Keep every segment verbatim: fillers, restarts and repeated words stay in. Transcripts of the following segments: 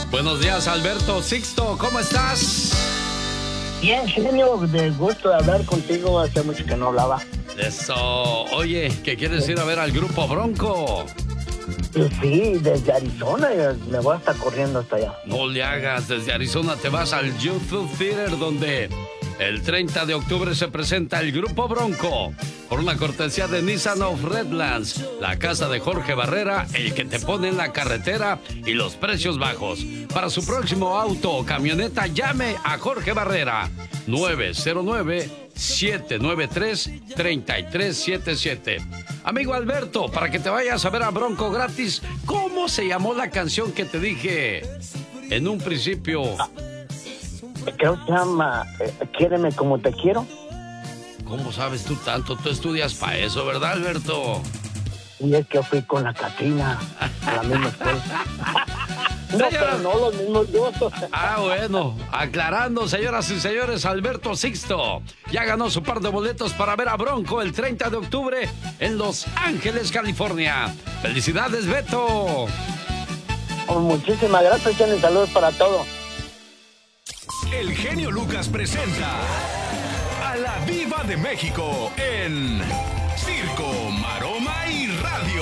Buenos días, Alberto Sixto, ¿cómo estás? Bien, genio, de gusto de hablar contigo, hace mucho que no hablaba. Eso, oye, ¿qué quieres ir a ver al grupo Bronco? Sí, desde Arizona, me voy a estar corriendo hasta allá. No le hagas, desde Arizona te vas al YouTube Theater, donde el treinta de octubre se presenta el grupo Bronco, por una cortesía de Nissan of Redlands, la casa de Jorge Barrera, el que te pone en la carretera y los precios bajos. Para su próximo auto o camioneta, llame a Jorge Barrera, nueve cero nueve, siete nueve tres, tres tres siete siete. Amigo Alberto, para que te vayas a ver a Bronco gratis, ¿cómo se llamó la canción que te dije en un principio? Creo que se llama eh, Quiéreme como te quiero. ¿Cómo sabes tú tanto? Tú estudias para eso, ¿verdad, Alberto? Y es que fui con la Catrina a la misma escuela. No, pero no los mismos gustos. Ah, bueno. Aclarando, señoras y señores, Alberto Sixto ya ganó su par de boletos para ver a Bronco el treinta de octubre en Los Ángeles, California. ¡Felicidades, Beto! Oh, muchísimas gracias, Jenny. Saludos para todos. El genio Lucas presenta a la Diva de México en Circo, Maroma y Radio.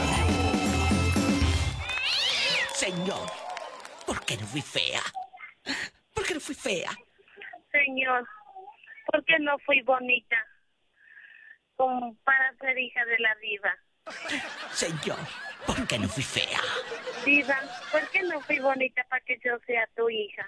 Señor, ¿por qué no fui fea? ¿Por qué no fui fea? Señor, ¿por qué no fui bonita? Como para ser hija de la diva. Señor, ¿por qué no fui fea? Diva, ¿por qué no fui bonita para que yo sea tu hija?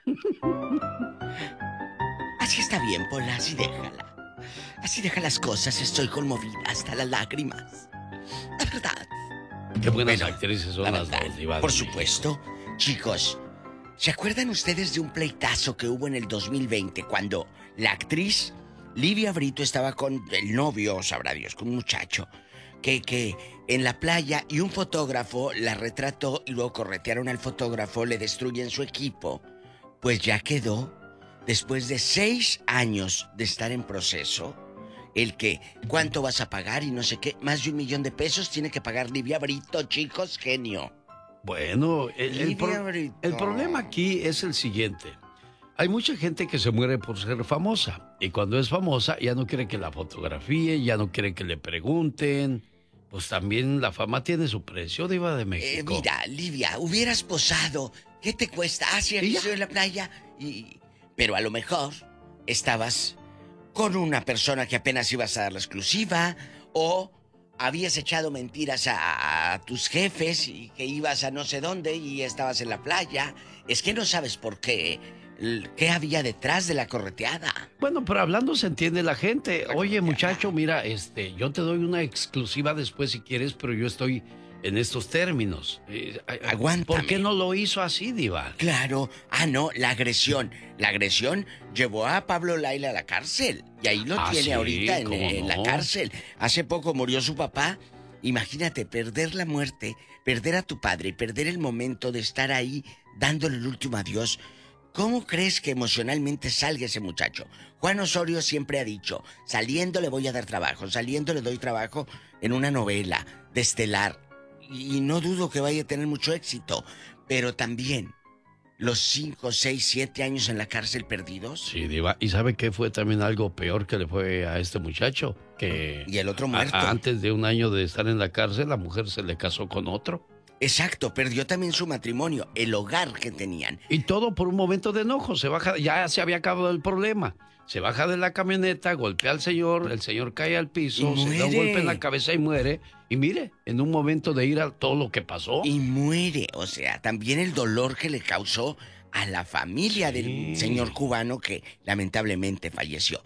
Así está bien, Pola, así déjala. Así deja las cosas, estoy conmovida hasta las lágrimas. La verdad. Qué buenas Bueno, actrices son la las verdad, dos, Diva de por México. supuesto. Chicos, ¿se acuerdan ustedes de un pleitazo que hubo en el dos mil veinte cuando la actriz Livia Brito estaba con el novio, sabrá Dios, con un muchacho, que, que en la playa y un fotógrafo la retrató y luego corretearon al fotógrafo, le destruyen su equipo? Pues ya quedó, después de seis años de estar en proceso, el que, ¿cuánto vas a pagar? Y no sé qué, más de un millón de pesos tiene que pagar Livia Brito, chicos, genio. Bueno, el, el, Livia pro- Brito. el problema aquí es el siguiente. Hay mucha gente que se muere por ser famosa. Y cuando es famosa ya no quiere que la fotografíe, ya no quiere que le pregunten. Pues también la fama tiene su precio, Diva de Eh, México. mira, Livia, hubieras posado. ¿Qué te cuesta? Ah, sí, aquí ¿Y ya? estoy en la playa. Y... Pero a lo mejor estabas con una persona que apenas ibas a dar la exclusiva, o habías echado mentiras a, a tus jefes y que ibas a no sé dónde y estabas en la playa. Es que no sabes por qué. l- ¿Qué había detrás de la correteada? Bueno, pero hablando se entiende la gente. Oye, muchacho, mira, este, yo te doy una exclusiva después si quieres, pero yo estoy en estos términos. Eh, ay, ay, Aguántame. ¿Por qué no lo hizo así, Diva? Claro. Ah, no, la agresión. La agresión llevó a Pablo Laila a la cárcel. Y ahí lo Ah, tiene sí, ahorita en, ¿cómo en la no? cárcel. Hace poco murió su papá. Imagínate, perder la muerte, perder a tu padre, perder el momento de estar ahí dándole el último adiós. ¿Cómo crees que emocionalmente salga ese muchacho? Juan Osorio siempre ha dicho, saliendo le voy a dar trabajo, saliendo le doy trabajo en una novela de Estelar. Y no dudo que vaya a tener mucho éxito, pero también los cinco, seis, siete años en la cárcel perdidos. Sí, Diva. ¿Y sabe qué fue también algo peor que le fue a este muchacho? Que Y el otro a- muerto. a- antes de un año de estar en la cárcel, la mujer se le casó con otro. Exacto, perdió también su matrimonio, el hogar que tenían. Y todo por un momento de enojo. Se baja, ya se había acabado el problema. Se baja de la camioneta, golpea al señor, el señor cae al piso, Y se da un muere. golpe en la cabeza y muere. Y mire, en un momento de ira, todo lo que pasó. Y muere, o sea, también el dolor que le causó a la familia Sí. del señor cubano que lamentablemente falleció.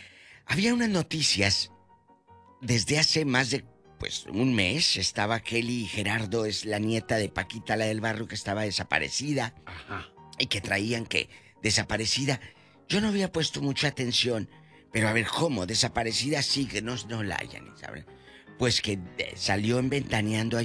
Había unas noticias desde hace más de, pues, un mes. Estaba Kelly Gerardo, es la nieta de Paquita, la del barrio, que estaba desaparecida. Ajá. Y que traían que desaparecida. Yo no había puesto mucha atención, pero a ver, ¿cómo? Desaparecida sí, que no, no la hayan, ¿saben? Pues que eh, salió en Ventaneando